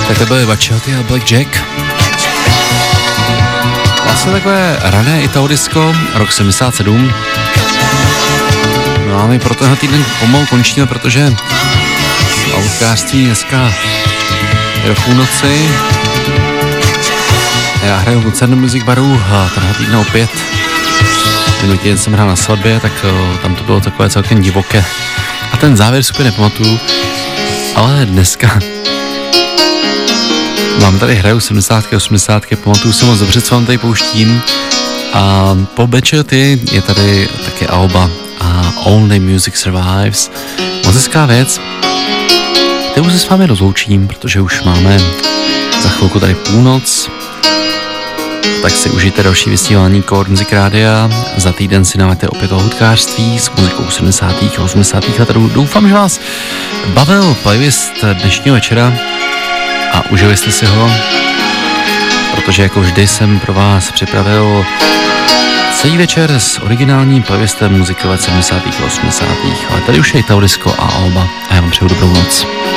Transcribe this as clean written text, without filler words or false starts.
Tak to byly Bacciotti a Blackjack. Vlastně takové rané Italo disco, rok 77. No a my pro tenhle týden pomalu končíme, protože outcaství dneska je do půlnoci. Já hraju v Lucerno Music Baru a tenhle týden opět. Minulý týden jsem hrál na svatbě, tak tam to bylo takové celkem divoké. A ten závěr super nepamatuju, ale dneska mám tady hraju 70, 80, pamatuju se moc dobře, co vám tady pouštím. A po Bacciotti je tady také alba a Only Music Survives. Moc hezká věc, kterou se s vámi rozloučím, protože už máme za chvilku tady půlnoc. Tak si užijte další vysílání Core Music Rádia. Za týden si dáváte opět o hudkářství s muzikou 70. a 80. let. Doufám, že vás bavil playlist dnešního večera a užili jste si ho, protože jako vždy jsem pro vás připravil celý večer s originálním playlistem muziky let 70. a 80. Ale tady už je Italo disco a alba a já vám přeju dobrou noc.